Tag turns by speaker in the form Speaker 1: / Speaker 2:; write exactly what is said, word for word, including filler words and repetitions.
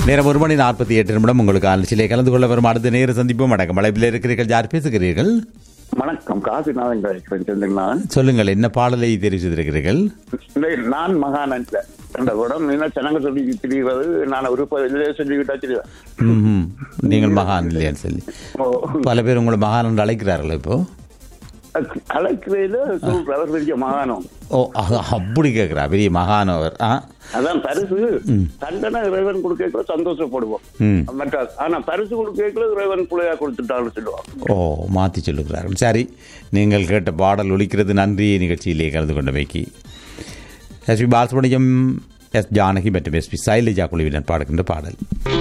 Speaker 1: நேரம் ஒரு மணி நாற்பத்தி எட்டு நிமிடம். உங்களுக்கு ஆலோசனை கலந்து கொள்ள வரும் அடுத்த நேர சந்திப்போம். வணக்கம். அழைப்பில் இருக்கிறீர்கள், யார் பேசுகிறீர்கள்?
Speaker 2: வணக்கம், காசிநாதன் கிடைக்கிறேன்.
Speaker 1: சொல்லுங்கள், என்ன பாடலை தெரிவு செய்திருக்கிறீர்கள்?
Speaker 2: நான் மகானன் என்ற படம் என்ன சனங்க சொல்லி திரிகிறது. நான் ஒரு சொல்லிக்கிட்டா தெரியும்.
Speaker 1: நீங்கள் மகான் இல்லையான்னு சொல்லி பல பேர் உங்களை மகான் என்று அழைக்கிறார்கள். இப்போ
Speaker 2: அழைக்கிறதுல சொல்றார் பெரிய மகானம்.
Speaker 1: ஓ, அப்படி கேட்கிறா, பெரிய மகான் அவர்.
Speaker 2: அதான் பரிசு தண்டனை இறைவன் கொடுக்க சந்தோஷப்படுவோம். மற்ற ஆனா பரிசு கொடுக்க இறைவன் பிள்ளையா கொடுத்துட்டாலும் சொல்லுவாங்க.
Speaker 1: ஓ, மாத்தி சொல்லுகிறார்கள். சரி, நீங்கள் கேட்ட பாடல் ஒலிக்கிறது. நன்றி நிகழ்ச்சியிலே கலந்து கொண்டமைக்கு. S B Balasubramaniam, S Janaki மற்றும் எஸ் பி சைலஜா குழுவினர் பாடுகின்ற பாடல்.